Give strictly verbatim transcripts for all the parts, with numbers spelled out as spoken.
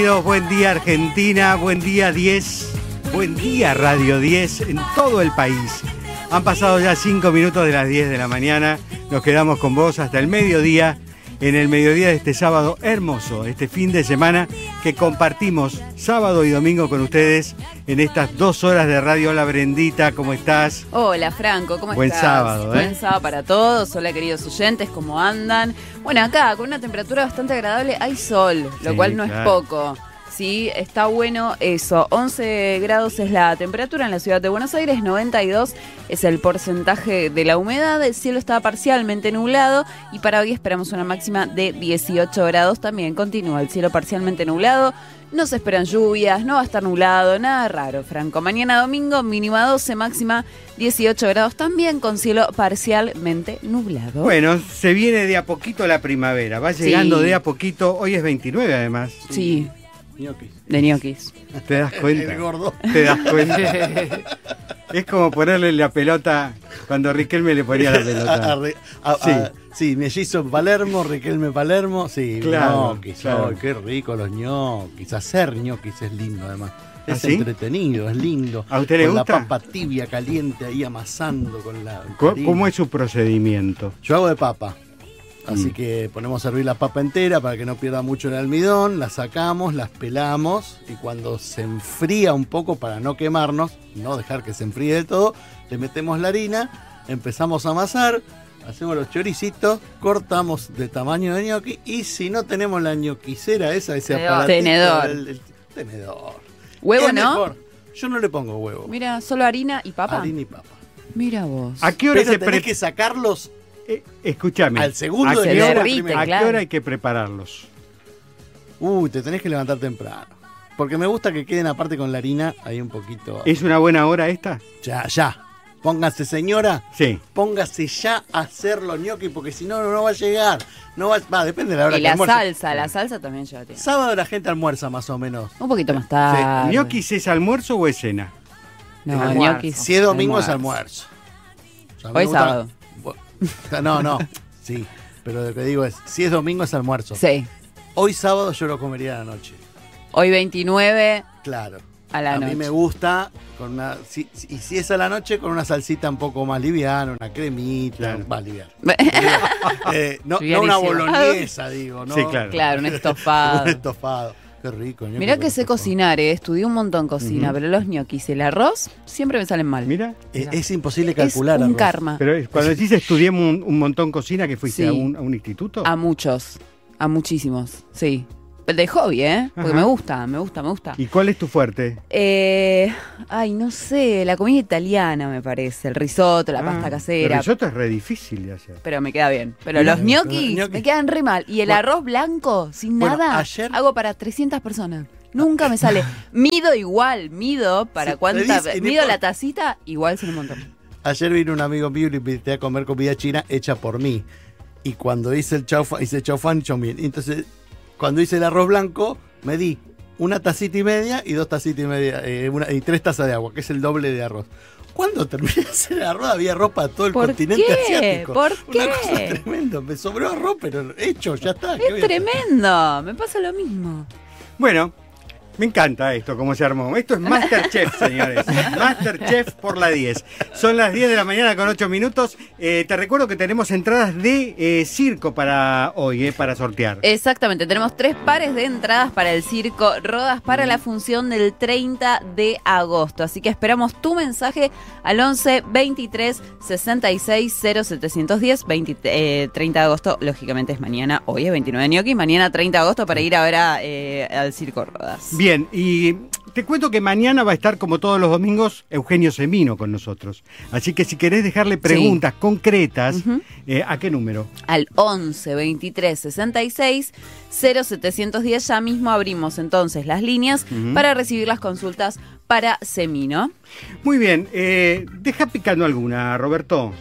Buen día Argentina, buen día diez, buen día Radio diez en todo el país. Han pasado ya cinco minutos de las diez de la mañana, nos quedamos con vos hasta el mediodía, en el mediodía de este sábado hermoso, este fin de semana que compartimos sábado y domingo con ustedes en estas dos horas de radio. Hola Brendita, ¿cómo estás? Hola Franco, ¿cómo Buen estás? Buen sábado, ¿eh? Buen sábado para todos, hola queridos oyentes, ¿cómo andan? Bueno, acá con una temperatura bastante agradable hay sol, lo sí, cual no claro. es poco. Sí, está bueno eso. once grados es la temperatura en la ciudad de Buenos Aires, noventa y dos es el porcentaje de la humedad, el cielo está parcialmente nublado y para hoy esperamos una máxima de dieciocho grados. También continúa el cielo parcialmente nublado, no se esperan lluvias, no va a estar nublado, nada raro, Franco. Mañana domingo, mínima doce, máxima dieciocho grados, también con cielo parcialmente nublado. Bueno, se viene de a poquito la primavera, va llegando Sí. de a poquito, hoy es veintinueve además. Sí. Ñoquis. De ñoquis. ¿Te das cuenta? El gordo. ¿Te das cuenta? Es como ponerle la pelota cuando Riquelme le ponía la pelota. A- a- a- Sí. a- sí, mellizo Palermo, Riquelme Palermo. Sí, Claro, ñoquis. claro. Ay, qué rico los ñoquis. Hacer ñoquis es lindo además. ¿Ah, Es sí? entretenido, es lindo. ¿A usted le con gusta? la papa tibia, caliente, ahí amasando con la ¿Cómo, harina. cómo es su procedimiento? Yo hago de papa. Así Mm. que ponemos a hervir la papa entera para que no pierda mucho el almidón, la sacamos, las pelamos y cuando se enfría un poco para no quemarnos, no dejar que se enfríe del todo, le metemos la harina, empezamos a amasar, hacemos los choricitos, cortamos de tamaño de ñoqui y si no tenemos la ñoquicera esa, ese Tenedor. aparatito, Tenedor. el- el tenedor. Huevo, Es ¿no? mejor. Yo no le pongo huevo. Mira, solo harina y papa. Harina y papa. Mira vos. ¿A qué hora Pero se tenés pre- que sacarlos eh, escúchame. al segundo ¿A de qué que hora- la derrite, primera. ¿A claro. qué hora hay que prepararlos? Uy, te tenés que levantar temprano. Porque me gusta que queden aparte con la harina ahí un poquito. ¿Es una buena hora esta? Ya, ya. Póngase, señora. Sí. Póngase ya a hacer los ñoquis porque si no, no va a llegar. No va, va depende de la hora Y que la almuerce. salsa, la salsa también lleva tiempo. Sábado la gente almuerza más o menos. Un poquito más tarde. ¿Ñoquis es almuerzo o es cena? No, Almuerzo. ñoquis. Si es domingo es almuerzo. O sea, a mí Hoy me gusta- sábado. Bu- No, no. Sí. Pero lo que digo es, si es domingo es almuerzo. Sí. Hoy sábado yo lo comería a la noche. Hoy veintinueve Claro. a la a noche. mí me gusta con una si- si- y si es a la noche con una salsita un poco más liviana, una cremita, Claro. más liviana. Eh, no, no una Livianísima. boloñesa, digo, ¿no? Sí, claro. Claro, un estofado. Un estofado. Qué rico. ñoqui Mirá con que sé estofado. cocinar, eh. Estudié un montón cocina, Ujú. pero los ñoquis, el arroz, siempre me salen mal. Mira. Eh, es imposible Es calcular. un arroz. karma. Pero es- cuando decís estudié un, un montón cocina, ¿que fuiste Sí. a, un, a un instituto? A muchos, a muchísimos, sí. De hobby, ¿eh? Porque Ajá. me gusta, me gusta, me gusta. ¿Y cuál es tu fuerte? Eh, ay, no sé, la comida italiana me parece, el risotto, la Ah, pasta El casera. risotto es re difícil de hacer. Pero me queda bien. Pero Mira, los ñoquis ñoqui. me quedan re mal. Y el Bueno. arroz blanco, sin Bueno, nada, ayer- hago para trescientas personas. Nunca me sale. Mido igual, mido para Sí, cuánta. medís y no Mido importa. la tacita, igual son un montón. Ayer vino un amigo mío y le invité a comer comida china hecha por mí. Y cuando hice el chau fan, hice chau fan y chau mein. Entonces, cuando hice el arroz blanco, me di una tacita y media y dos tacitas y media, eh, una- y tres tazas de agua, que es el doble de arroz. Cuando terminé de hacer el arroz, había arroz para todo el ¿Por continente qué? asiático. ¿Por Una qué? cosa tremenda. Me sobró arroz, pero hecho, ya está. ¿qué Es voy a hacer? tremendo, me pasa lo mismo. Bueno, me encanta esto, cómo se armó. Esto es Masterchef, señores. Masterchef por la diez. Son las diez de la mañana con ocho minutos. Eh, te recuerdo que tenemos entradas de eh, circo para hoy, eh, para sortear. Exactamente, tenemos tres pares de entradas para el circo Rodas para la función del treinta de agosto. Así que esperamos tu mensaje al once veintitrés sesenta y seis cero setecientos diez. veinte, eh, treinta de agosto, lógicamente es mañana. Hoy es veintinueve de ñoqui, mañana treinta de agosto para ir a ver a, eh, al circo Rodas. Bien, y te cuento que mañana va a estar, como todos los domingos, Eugenio Semino con nosotros. Así que si querés dejarle preguntas concretas, Ujú. eh, ¿a qué número? Al once veintitrés sesenta y seis cero setecientos diez. Ya mismo abrimos entonces las líneas Ujú. para recibir las consultas para Semino. Muy bien, eh, deja picando alguna, Roberto.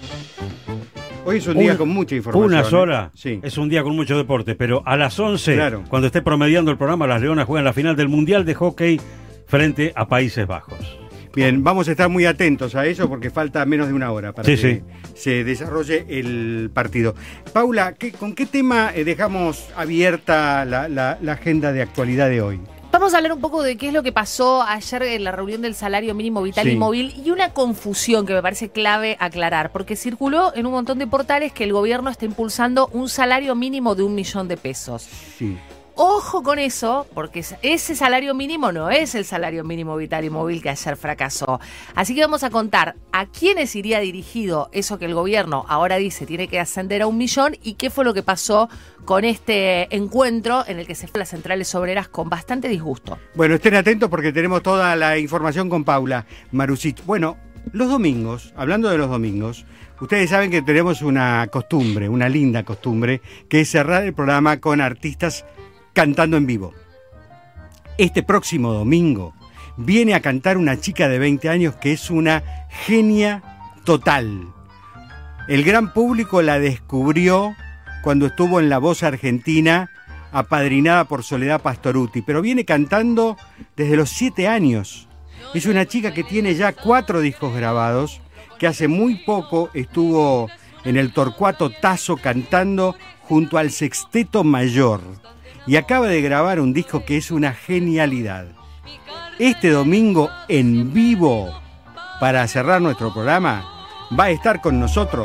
Hoy es un día Un- con mucha información. Una ¿eh? sola. Sí. Es un día con mucho deporte, pero a las once, Claro. cuando esté promediando el programa, las Leonas juegan la final del Mundial de Hockey frente a Países Bajos. Bien, vamos a estar muy atentos a eso porque falta menos de una hora para Sí, que sí. se desarrolle el partido. Paula, ¿qué- ¿con qué tema eh, dejamos abierta la, la- la agenda de actualidad de hoy? Vamos a hablar un poco de qué es lo que pasó ayer en la reunión del salario mínimo vital Sí. y móvil y una confusión que me parece clave aclarar, porque circuló en un montón de portales que el gobierno está impulsando un salario mínimo de un millón de pesos. Sí. Ojo con eso, porque ese salario mínimo no es el salario mínimo vital y móvil que ayer fracasó. Así que vamos a contar a quiénes iría dirigido eso que el gobierno ahora dice tiene que ascender a un millón y qué fue lo que pasó con este encuentro en el que se fue a las centrales obreras con bastante disgusto. Bueno, estén atentos porque tenemos toda la información con Paula Marusic. Bueno, los domingos, hablando de los domingos, ustedes saben que tenemos una costumbre, una linda costumbre, que es cerrar el programa con artistas cantando en vivo. Este próximo domingo viene a cantar una chica de veinte años que es una genia total. El gran público la descubrió cuando estuvo en La Voz Argentina, apadrinada por Soledad Pastorutti, pero viene cantando desde los siete años. Es una chica que tiene ya cuatro discos grabados, que hace muy poco estuvo en el Torcuato Tazo cantando junto al Sexteto Mayor. Y acaba de grabar un disco que es una genialidad. Este domingo en vivo, para cerrar nuestro programa, va a estar con nosotros.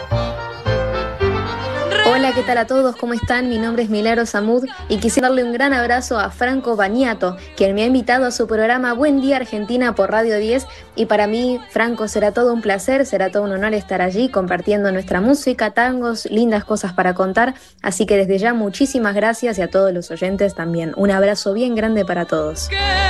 Hola, ¿qué tal a todos? ¿Cómo están? Mi nombre es Milagros Samud y quisiera darle un gran abrazo a Franco Bagnato, quien me ha invitado a su programa Buen Día Argentina por Radio diez, y para mí, Franco, será todo un placer, será todo un honor estar allí compartiendo nuestra música, tangos, lindas cosas para contar, así que desde ya muchísimas gracias y a todos los oyentes también. Un abrazo bien grande para todos.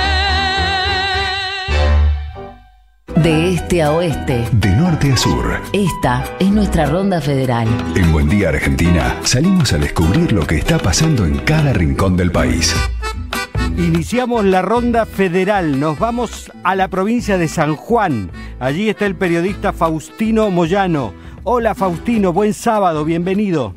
De este a oeste, De norte a sur, esta es nuestra ronda federal. en Buen Día Argentina salimos a descubrir lo que está pasando en cada rincón del país. Iniciamos la ronda federal, nos vamos a la provincia de San Juan. Allí está el periodista Faustino Moyano. Hola Faustino, buen sábado, bienvenido.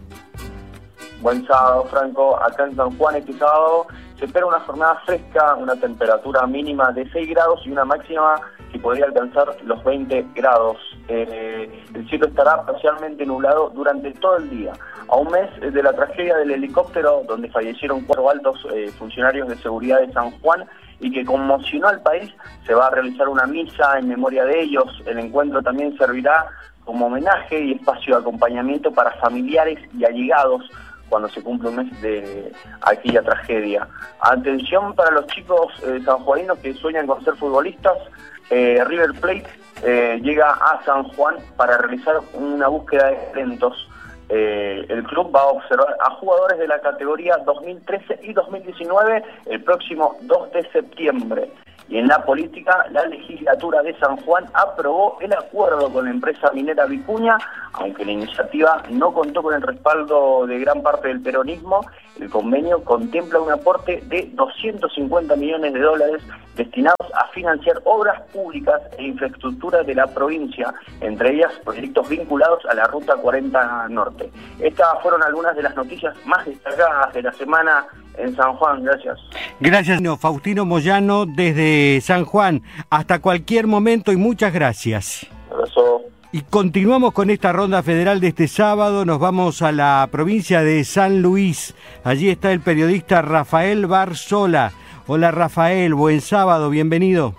Buen sábado, Franco. Acá en San Juan este sábado se espera una jornada fresca, una temperatura mínima de seis grados y una máxima que podría alcanzar los veinte grados. Eh, el cielo estará parcialmente nublado durante todo el día. A un mes de la tragedia del helicóptero donde fallecieron cuatro altos eh, funcionarios de seguridad de San Juan y que conmocionó al país, se va a realizar una misa en memoria de ellos. El encuentro también servirá como homenaje y espacio de acompañamiento para familiares y allegados cuando se cumple un mes de aquella tragedia. Atención para los chicos eh, sanjuaninos que sueñan con ser futbolistas. eh, River Plate eh, llega a San Juan para realizar una búsqueda de talentos. Eh, el club va a observar a jugadores de la categoría dos mil trece y dos mil diecinueve el próximo dos de septiembre. Y en la política, la legislatura de San Juan aprobó el acuerdo con la empresa minera Vicuña, aunque la iniciativa no contó con el respaldo de gran parte del peronismo. El convenio contempla un aporte de doscientos cincuenta millones de dólares destinados a financiar obras públicas e infraestructura de la provincia, entre ellas proyectos vinculados a la Ruta cuarenta Norte. Estas fueron algunas de las noticias más destacadas de la semana en San Juan. Gracias. Gracias, Faustino Moyano, desde San Juan. Hasta cualquier momento y muchas gracias. Abrazo. Y continuamos con esta ronda federal de este sábado. Nos vamos a la provincia de San Luis. Allí está el periodista Rafael Barzola. Hola Rafael, buen sábado, bienvenido.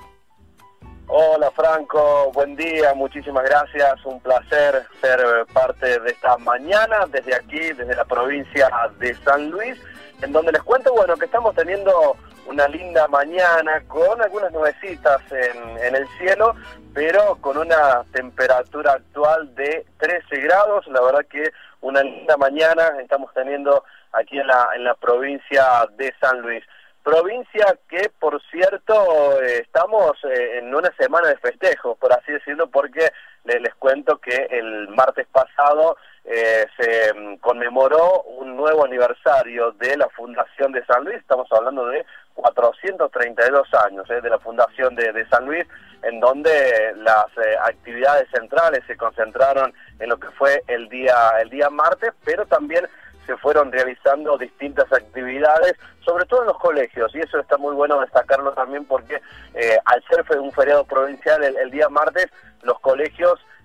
Hola Franco, buen día, muchísimas gracias, un placer ser parte de esta mañana desde aquí, desde la provincia de San Luis, en donde les cuento, bueno, que estamos teniendo una linda mañana con algunas nubecitas en, en el cielo, pero con una temperatura actual de trece grados, la verdad que una linda mañana estamos teniendo aquí en la, en la provincia de San Luis. Provincia que, por cierto, eh, estamos eh, en una semana de festejos, por así decirlo, porque les, les cuento que el martes pasado eh, se um, conmemoró un nuevo aniversario de la Fundación de San Luis. Estamos hablando de cuatrocientos treinta y dos años eh, de la Fundación de, de San Luis, en donde las eh, actividades centrales se concentraron en lo que fue el día, el día martes, pero también se fueron realizando distintas actividades, sobre todo en los colegios, y eso está muy bueno destacarlo también porque eh, al ser un feriado provincial el, el día martes, los colegios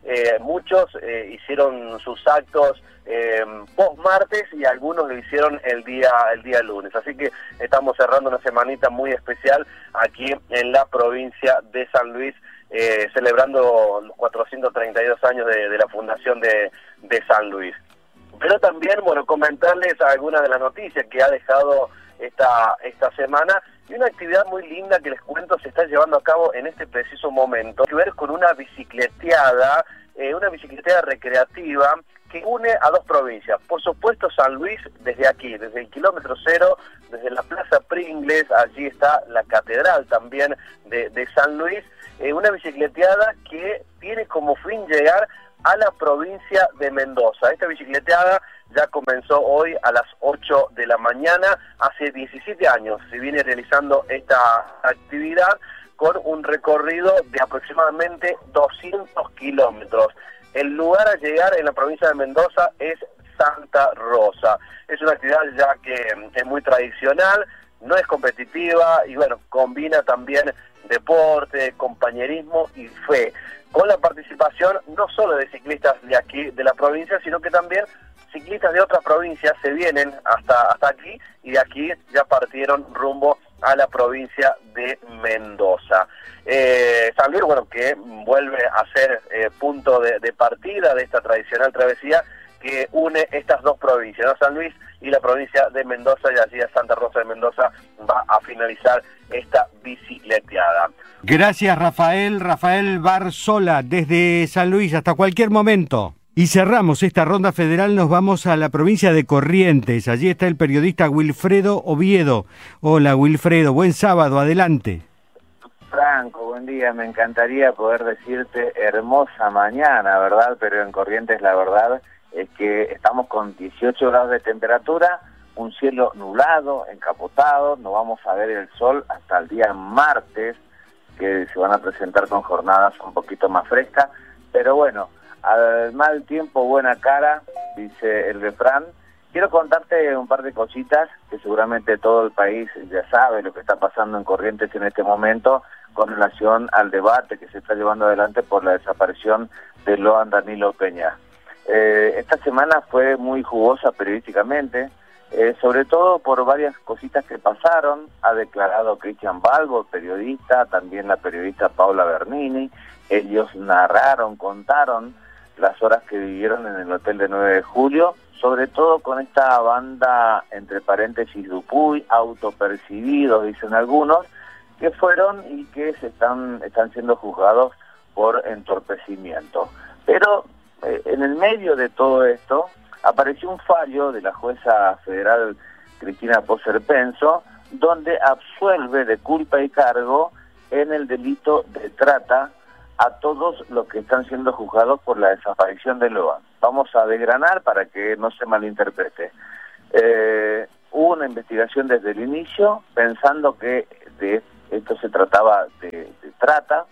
eh, muchos eh, hicieron sus actos eh, post martes y algunos lo hicieron el día el día lunes, así que estamos cerrando una semanita muy especial aquí en la provincia de San Luis, eh, celebrando los cuatrocientos treinta y dos años de, de la fundación de, de San Luis. Pero también, bueno, comentarles algunas de las noticias que ha dejado esta esta semana, y una actividad muy linda que les cuento se está llevando a cabo en este preciso momento, que ver con una bicicleteada, eh, una bicicleteada recreativa que une a dos provincias. Por supuesto, San Luis, desde aquí, desde el kilómetro cero, desde la Plaza Pringles, allí está la catedral también de, de San Luis, eh, una bicicleteada que tiene como fin llegar a la provincia de Mendoza. Esta bicicleteada ya comenzó hoy a las ocho de la mañana, hace diecisiete años se viene realizando esta actividad con un recorrido de aproximadamente doscientos kilómetros. El lugar a llegar en la provincia de Mendoza es Santa Rosa. Es una actividad ya que es muy tradicional, no es competitiva y bueno, combina también deporte, compañerismo y fe, con la participación no solo de ciclistas de aquí, de la provincia, sino que también ciclistas de otras provincias se vienen hasta, hasta aquí y de aquí ya partieron rumbo a la provincia de Mendoza. Eh, San Luis, bueno, que vuelve a ser eh, punto de, de partida de esta tradicional travesía que une estas dos provincias, ¿no? San Luis y la provincia de Mendoza, y allí a Santa Rosa de Mendoza va a finalizar esta bicicleteada. Gracias, Rafael. Rafael Barzola, desde San Luis, hasta cualquier momento. Y cerramos esta ronda federal, nos vamos a la provincia de Corrientes. Allí está el periodista Wilfredo Oviedo. Hola, Wilfredo, buen sábado, adelante. Franco, buen día. Me encantaría poder decirte hermosa mañana, ¿verdad? Pero en Corrientes la verdad es que estamos con dieciocho grados de temperatura, un cielo nublado, encapotado, no vamos a ver el sol hasta el día martes, que se van a presentar con jornadas un poquito más frescas, pero bueno, al mal tiempo buena cara, dice el refrán. Quiero contarte un par de cositas que seguramente todo el país ya sabe lo que está pasando en Corrientes en este momento con relación al debate que se está llevando adelante por la desaparición de Loan Danilo Peña. Eh, esta semana fue muy jugosa periodísticamente, eh, sobre todo por varias cositas que pasaron. Ha declarado Cristian Balbo, periodista, también la periodista Paula Bernini. Ellos narraron, contaron las horas que vivieron en el hotel de nueve de julio, sobre todo con esta banda, entre paréntesis, Dupuy, autopercibidos, dicen algunos, que fueron y que se están, están siendo juzgados por entorpecimiento. Pero eh, en el medio de todo esto apareció un fallo de la jueza federal Cristina Poser Penso, donde absuelve de culpa y cargo en el delito de trata a todos los que están siendo juzgados por la desaparición de Loan. Vamos a desgranar para que no se malinterprete. Eh, hubo una investigación desde el inicio, pensando que de esto se trataba de, de trata,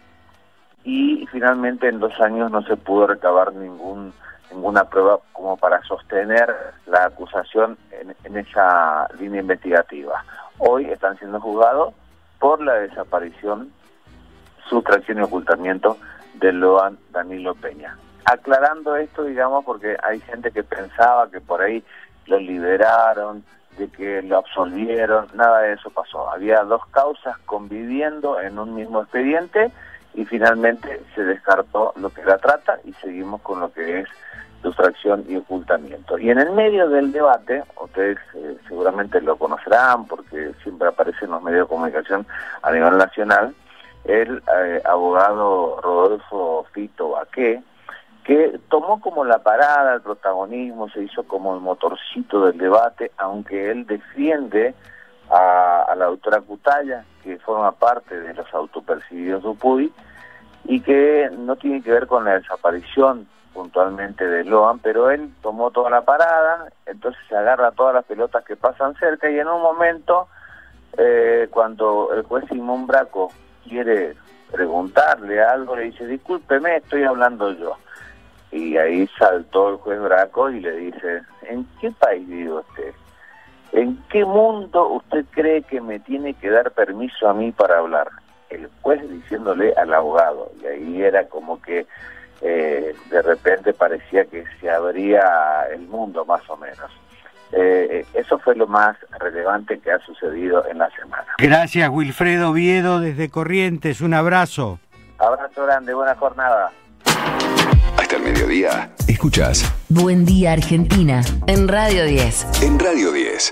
y finalmente en dos años no se pudo recabar ningún ninguna prueba como para sostener la acusación en, en esa línea investigativa. Hoy están siendo juzgados por la desaparición, sustracción y ocultamiento de Loan Danilo Peña. Aclarando esto, digamos, porque hay gente que pensaba que por ahí lo liberaron, de que lo absolvieron, nada de eso pasó. Había dos causas conviviendo en un mismo expediente y finalmente se descartó lo que era trata y seguimos con lo que es sustracción y ocultamiento. Y en el medio del debate, ustedes eh, seguramente lo conocerán porque siempre aparece en los medios de comunicación a nivel nacional, el eh, abogado Rodolfo Fito Baqué, que tomó como la parada, el protagonismo, se hizo como el motorcito del debate, aunque él defiende a, a la doctora Cutaya, que forma parte de los autopercibidos Dupuy, y que no tiene que ver con la desaparición puntualmente de Loan, pero él tomó toda la parada, entonces se agarra todas las pelotas que pasan cerca, y en un momento, eh, cuando el juez Simón Braco quiere preguntarle algo, le dice, discúlpeme, estoy hablando yo. Y ahí saltó el juez Braco y le dice, ¿en qué país vive usted? ¿En qué mundo usted cree que me tiene que dar permiso a mí para hablar? El juez diciéndole al abogado, y ahí era como que eh, de repente parecía que se abría el mundo más o menos. Eh, eso fue lo más relevante que ha sucedido en la semana. Gracias, Wilfredo Oviedo, desde Corrientes. Un abrazo. Abrazo grande, buena jornada. Hasta el mediodía. Escuchás Buen Día Argentina en Radio diez. en Radio diez.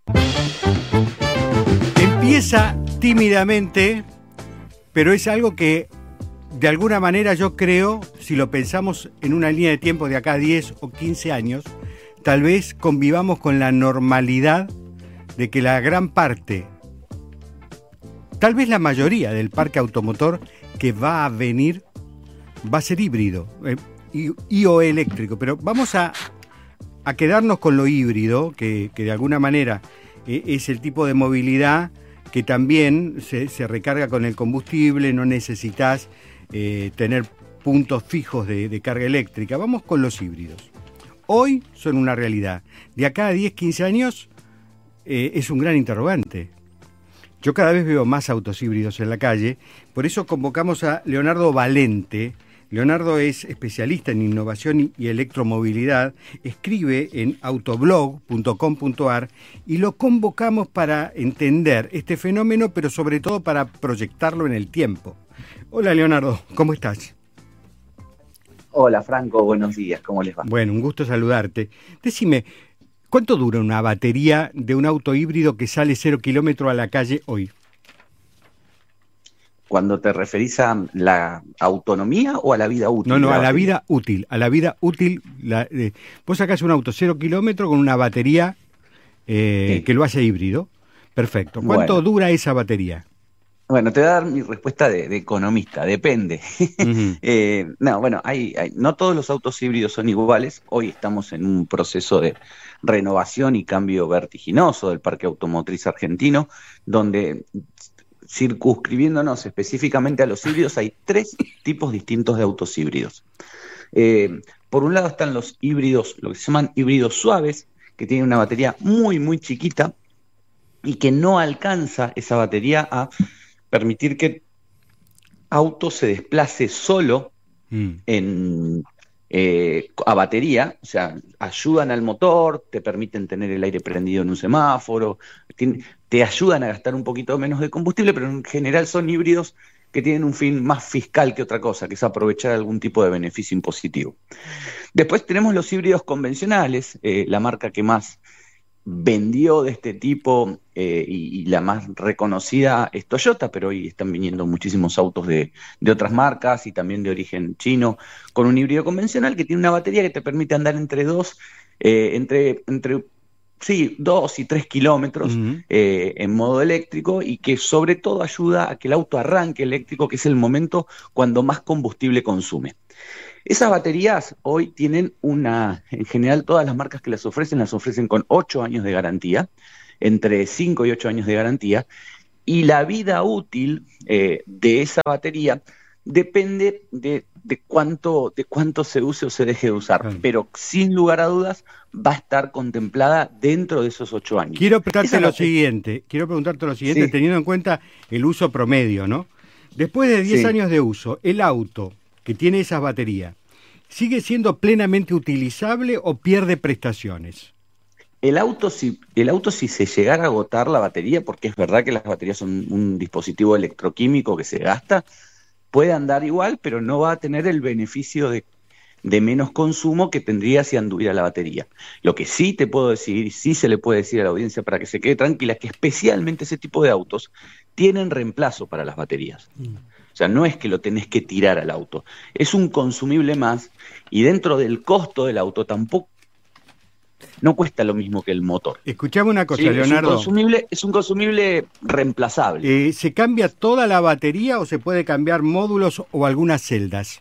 Empieza tímidamente, pero es algo que de alguna manera yo creo, si lo pensamos en una línea de tiempo de acá a diez o quince años, tal vez convivamos con la normalidad de que la gran parte, tal vez la mayoría del parque automotor que va a venir va a ser híbrido eh, y, y o eléctrico, pero vamos a, a quedarnos con lo híbrido, que, que de alguna manera eh, es el tipo de movilidad que también se, se recarga con el combustible, no necesitas eh, tener puntos fijos de, de carga eléctrica. Vamos con los híbridos. Hoy son una realidad. De acá a diez, quince años eh, es un gran interrogante. Yo cada vez veo más autos híbridos en la calle, por eso convocamos a Leonardo Valente. Leonardo es especialista en innovación y electromovilidad, escribe en autoblog punto com punto a r y lo convocamos para entender este fenómeno, pero sobre todo para proyectarlo en el tiempo. Hola Leonardo, ¿cómo estás? Hola Franco, buenos días, ¿cómo les va? Bueno, un gusto saludarte. Decime, ¿cuánto dura una batería de un auto híbrido que sale cero kilómetros a la calle hoy? ¿Cuando te referís a la autonomía o a la vida útil? No, no, la a la batería? vida útil. A la vida útil. La, eh, vos sacás un auto cero kilómetros con una batería eh, Sí. que lo hace híbrido. Perfecto. ¿Cuánto Bueno. dura esa batería? Bueno, te voy a dar mi respuesta de, de economista, depende. Ujú. Eh, no, bueno, hay, hay- no todos los autos híbridos son iguales. Hoy estamos en un proceso de renovación y cambio vertiginoso del parque automotriz argentino, donde, circunscribiéndonos específicamente a los híbridos, hay tres tipos distintos de autos híbridos. Eh, por un lado están los híbridos, lo que se llaman híbridos suaves, que tienen una batería muy, muy chiquita y que no alcanza esa batería a permitir que el auto se desplace solo Mm. en, eh, a batería, o sea, ayudan al motor, te permiten tener el aire prendido en un semáforo, tien- te ayudan a gastar un poquito menos de combustible, pero en general son híbridos que tienen un fin más fiscal que otra cosa, que es aprovechar algún tipo de beneficio impositivo. Después tenemos los híbridos convencionales, eh, la marca que más vendió de este tipo eh, y, y la más reconocida es Toyota, pero hoy están viniendo muchísimos autos de, de otras marcas y también de origen chino con un híbrido convencional que tiene una batería que te permite andar entre dos, eh, entre, entre sí, dos y tres kilómetros Ujú. eh, en modo eléctrico y que sobre todo ayuda a que el auto arranque eléctrico, que es el momento cuando más combustible consume. Esas baterías hoy tienen una, en general todas las marcas que las ofrecen, las ofrecen con ocho años de garantía, entre cinco y ocho años de garantía, y la vida útil eh, de esa batería depende de, de cuánto, de cuánto se use o se deje de usar, Claro. pero sin lugar a dudas va a estar contemplada dentro de esos ocho años. Quiero preguntarte Esa lo bate- siguiente, quiero preguntarte lo siguiente, Sí. teniendo en cuenta el uso promedio, ¿no? Después de diez Sí. años de uso, el auto que tiene esas baterías, ¿sigue siendo plenamente utilizable o pierde prestaciones? El auto, si, el auto, si se llegara a agotar la batería, porque es verdad que las baterías son un dispositivo electroquímico que se gasta, puede andar igual, pero no va a tener el beneficio de, de menos consumo que tendría si anduviera la batería. Lo que sí te puedo decir, y sí se le puede decir a la audiencia para que se quede tranquila, es que especialmente ese tipo de autos tienen reemplazo para las baterías. O sea, no es que lo tenés que tirar al auto, es un consumible más y dentro del costo del auto tampoco no cuesta lo mismo que el motor. Escuchame una cosa, Sí, es un Leonardo. consumible, es un consumible reemplazable. Eh, ¿Se cambia toda la batería o se puede cambiar módulos o algunas celdas?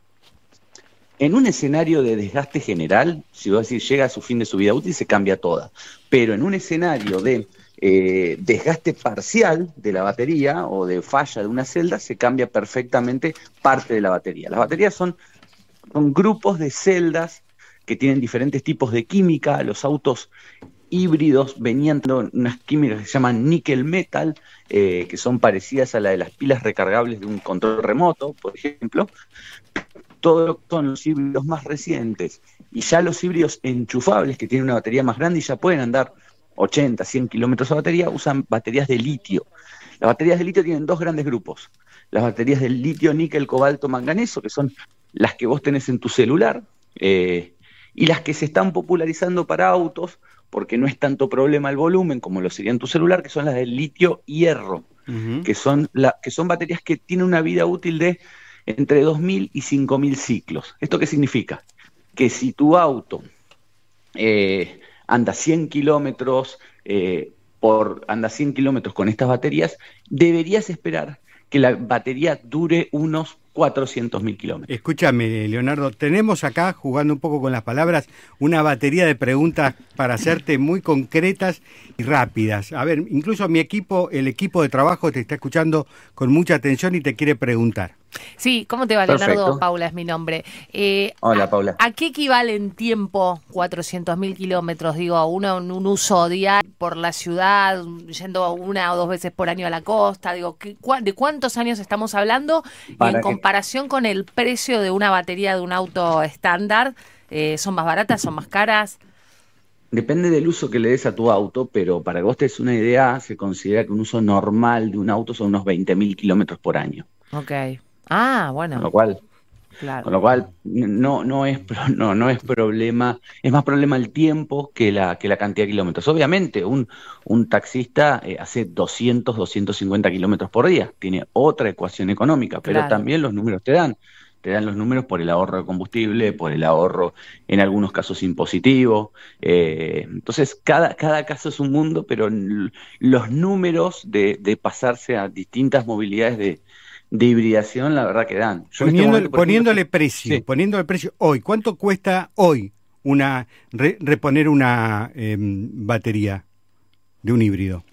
En un escenario de desgaste general, si vos decís llega a su fin de su vida útil, se cambia toda. Pero en un escenario de eh, desgaste parcial de la batería o de falla de una celda, se cambia perfectamente parte de la batería. Las baterías son, son grupos de celdas que tienen diferentes tipos de química. Los autos híbridos venían con unas químicas que se llaman níquel metal, eh, que son parecidas a la de las pilas recargables de un control remoto, por ejemplo. todo lo que son los híbridos más recientes y ya los híbridos enchufables que tienen una batería más grande y ya pueden andar ochenta, cien kilómetros a batería, usan baterías de litio. Las baterías de litio tienen dos grandes grupos. Las baterías de litio, níquel, cobalto, manganeso, que son las que vos tenés en tu celular, eh, y las que se están popularizando para autos, porque no es tanto problema el volumen como lo sería en tu celular, que son las del litio-hierro, uh-huh. que, son la, que son baterías que tienen una vida útil de entre dos mil y cinco mil ciclos. ¿Esto qué significa? Que si tu auto eh, anda cien kilómetros, eh, por, anda cien kilómetros con estas baterías, deberías esperar que la batería dure unos cuatrocientos mil kilómetros. Escúchame, Leonardo, tenemos acá, jugando un poco con las palabras, una batería de preguntas para hacerte muy concretas y rápidas. A ver, incluso mi equipo, el equipo de trabajo te está escuchando con mucha atención y te quiere preguntar. Sí, ¿cómo te va, Perfecto. Leonardo? Paula es mi nombre. Eh, Hola, a, Paula. ¿A qué equivale en tiempo cuatrocientos mil kilómetros? Digo, uno en un uso diario por la ciudad, yendo una o dos veces por año a la costa. Digo, ¿qué, ¿de cuántos años estamos hablando? Para y en que... comparación con el precio de una batería de un auto estándar, eh, ¿son más baratas, son más caras? Depende del uso que le des a tu auto, pero para que vos te des una idea, se considera que un uso normal de un auto son unos veinte mil kilómetros por año. Ok. Ah, bueno. Con lo cual, claro. con lo cual no, no, es, no, no es problema, es más problema el tiempo que la, que la cantidad de kilómetros. Obviamente, un, un taxista eh, hace doscientos, doscientos cincuenta kilómetros por día, tiene otra ecuación económica, pero Claro. también los números te dan. Te dan los números por el ahorro de combustible, por el ahorro, en algunos casos, impositivo. Eh, entonces, cada, cada caso es un mundo, pero l- los números de, de pasarse a distintas movilidades de, de hibridación, la verdad que dan. Yo en este Poniéndole, momento, por poniéndole ejemplo, precio, sí. poniéndole precio hoy, ¿cuánto cuesta hoy una re- reponer una eh, batería de un híbrido?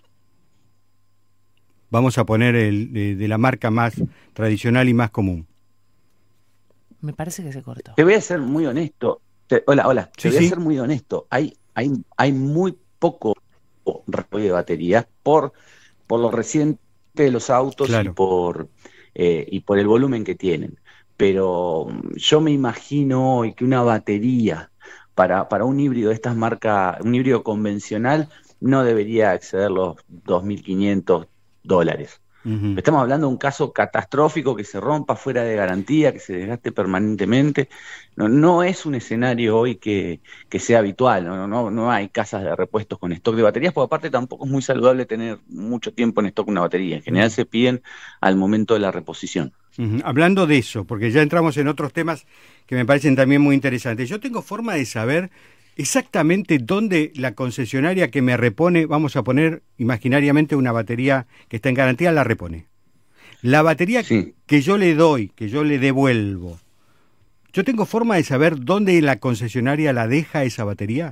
Vamos a poner el de, de la marca más tradicional y más común. Me parece que se cortó. Te voy a ser muy honesto. Te- hola, hola. Te Sí, voy sí. a ser muy honesto. Hay, hay, hay muy poco repuesto de baterías por, por lo reciente de los autos Claro. y por eh, y por el volumen que tienen. Pero mm, yo me imagino hoy que una batería para, para un híbrido de estas marcas, un híbrido convencional, no debería exceder los dos mil quinientos dólares. Uh-huh. Estamos hablando de un caso catastrófico, que se rompa fuera de garantía, que se desgaste permanentemente. No, no es un escenario hoy que, que sea habitual, no, no, no hay casas de repuestos con stock de baterías, porque aparte tampoco es muy saludable tener mucho tiempo en stock una batería. En general se piden al momento de la reposición. Uh-huh. Hablando de eso, porque ya entramos en otros temas que me parecen también muy interesantes. Yo tengo forma de saber exactamente dónde la concesionaria que me repone, vamos a poner imaginariamente una batería que está en garantía, la repone. La batería Sí. que yo le doy, que yo le devuelvo, ¿yo tengo forma de saber dónde la concesionaria la deja esa batería?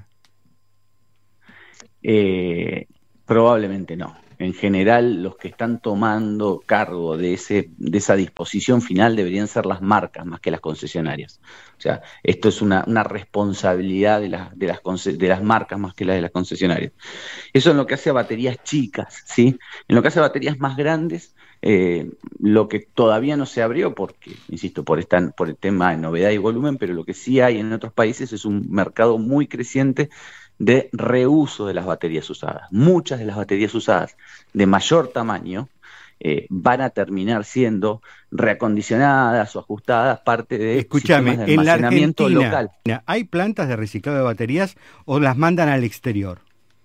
Eh, probablemente no. En general, los que están tomando cargo de ese de esa disposición final deberían ser las marcas más que las concesionarias. O sea, esto es una, una responsabilidad de las de las conce- de las marcas más que la de las concesionarias. Eso en lo que hace a baterías chicas, ¿sí? En lo que hace a baterías más grandes, eh, lo que todavía no se abrió, porque, insisto, por esta, por el tema de novedad y volumen, pero lo que sí hay en otros países es un mercado muy creciente de reuso de las baterías usadas. Muchas de las baterías usadas de mayor tamaño eh, van a terminar siendo reacondicionadas o ajustadas parte de Escúchame, sistemas de en la almacenamiento Argentina, local. ¿hay plantas de reciclado de baterías o las mandan al exterior?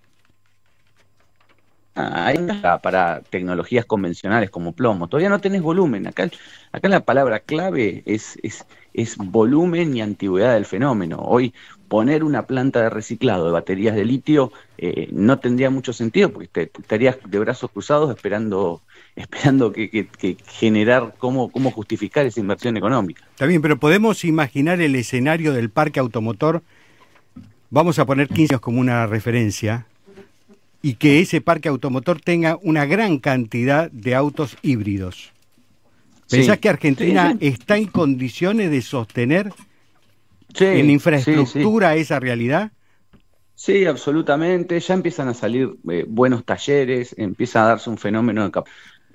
Ah, hay para, para tecnologías convencionales como plomo. Todavía no tenés volumen. Acá, acá la palabra clave es, es, es volumen y antigüedad del fenómeno. Hoy poner una planta de reciclado de baterías de litio eh, no tendría mucho sentido, porque te, te estarías de brazos cruzados esperando esperando que, que, que generar cómo, cómo justificar esa inversión económica. Está bien, pero podemos imaginar el escenario del parque automotor, vamos a poner quince años como una referencia, y que ese parque automotor tenga una gran cantidad de autos híbridos. ¿Pensás Sí, que Argentina sí, sí. está en condiciones de sostener Sí, en infraestructura sí, sí. esa realidad? Sí, absolutamente. Ya empiezan a salir eh, buenos talleres, empieza a darse un fenómeno de cap-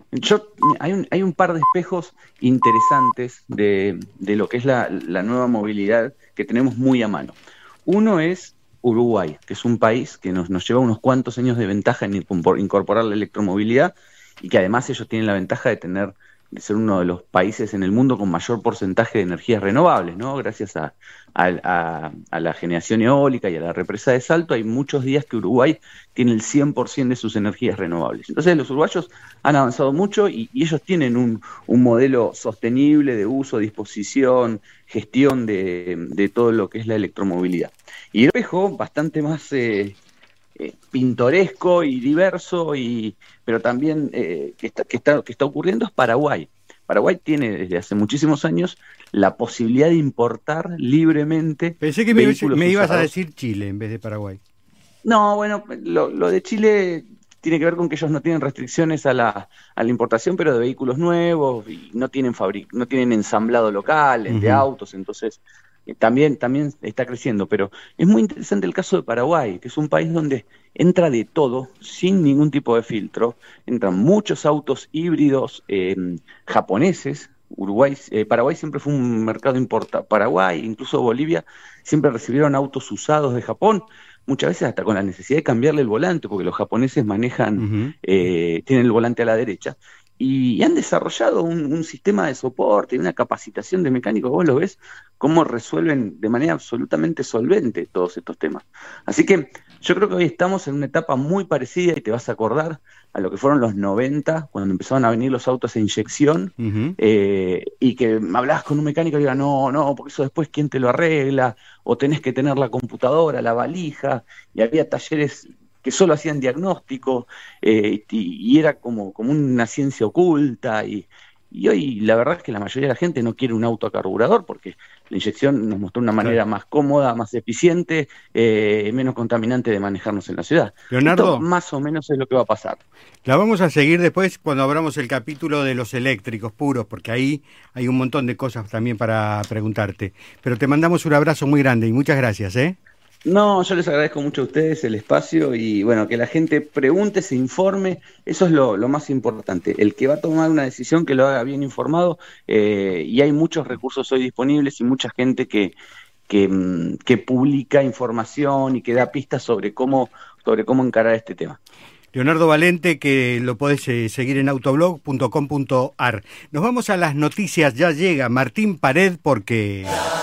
Yo, hay, un, hay un par de espejos interesantes de, de lo que es la, la nueva movilidad que tenemos muy a mano. Uno es Uruguay, que es un país que nos, nos lleva unos cuantos años de ventaja en incorporar la electromovilidad y que además ellos tienen la ventaja de tener de ser uno de los países en el mundo con mayor porcentaje de energías renovables, ¿no? Gracias a, a, a, a la generación eólica y a la represa de Salto, hay muchos días que Uruguay tiene el cien por ciento de sus energías renovables. Entonces los uruguayos han avanzado mucho y, y ellos tienen un, un modelo sostenible de uso, disposición, gestión de, de todo lo que es la electromovilidad. Y el espejo bastante más eh, eh, pintoresco y diverso, y pero también eh, que, está, que, está, que está ocurriendo es Paraguay. Paraguay tiene desde hace muchísimos años la posibilidad de importar libremente. Pensé que me, me ibas a decir Chile en vez de Paraguay. No, bueno, lo, lo de Chile tiene que ver con que ellos no tienen restricciones a la, a la importación, pero de vehículos nuevos, y no tienen fabric, no tienen ensamblado local, uh-huh. de autos, entonces eh, también, también está creciendo. Pero es muy interesante el caso de Paraguay, que es un país donde entra de todo, sin ningún tipo de filtro. Entran muchos autos híbridos eh, japoneses. Uruguay, eh, Paraguay siempre fue un mercado importa. Paraguay, incluso Bolivia, siempre recibieron autos usados de Japón, muchas veces hasta con la necesidad de cambiarle el volante, porque los japoneses manejan, uh-huh. eh, tienen el volante a la derecha, y han desarrollado un, un sistema de soporte y una capacitación de mecánicos. Vos lo ves cómo resuelven de manera absolutamente solvente todos estos temas. Así que yo creo que hoy estamos en una etapa muy parecida, y te vas a acordar a lo que fueron los noventa, cuando empezaron a venir los autos a inyección, uh-huh. eh, y que hablabas con un mecánico y diga, no, no, porque eso después ¿quién te lo arregla? O tenés que tener la computadora, la valija, y había talleres que solo hacían diagnóstico, eh, y, y era como, como una ciencia oculta, y, y hoy la verdad es que la mayoría de la gente no quiere un auto a carburador, porque la inyección nos mostró una manera claro. más cómoda, más eficiente, eh, menos contaminante de manejarnos en la ciudad. Leonardo, esto más o menos es lo que va a pasar. La vamos a seguir después cuando abramos el capítulo de los eléctricos puros, porque ahí hay un montón de cosas también para preguntarte. Pero te mandamos un abrazo muy grande y muchas gracias, ¿eh? No, yo les agradezco mucho a ustedes el espacio, y bueno, que la gente pregunte, se informe, eso es lo, lo más importante. El que va a tomar una decisión, que lo haga bien informado, eh, y hay muchos recursos hoy disponibles y mucha gente que, que, que publica información y que da pistas sobre cómo, sobre cómo encarar este tema. Leonardo Valente, que lo podés eh, seguir en autoblog punto com punto ar. Nos vamos a las noticias, ya llega Martín Pared, porque...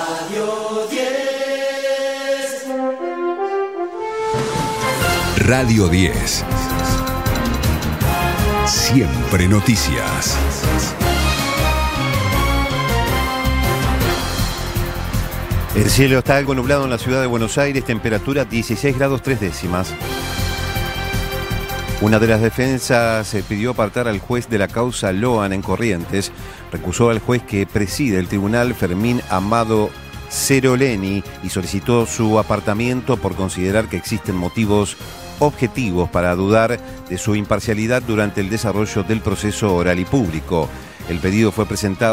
Radio diez. Siempre noticias. El cielo está algo nublado en la ciudad de Buenos Aires, temperatura dieciséis grados tres décimas. Una de las defensas pidió apartar al juez de la causa Loan en Corrientes. Recusó al juez que preside el tribunal, Fermín Amado Ceroleni, y solicitó su apartamiento por considerar que existen motivos objetivos para dudar de su imparcialidad durante el desarrollo del proceso oral y público. El pedido fue presentado